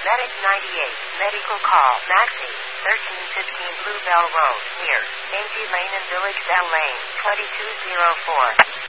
Medic 98, medical call, Maxie, 1315 Bluebell Road, near Dainty Lane and Village Bell Lane, 2204.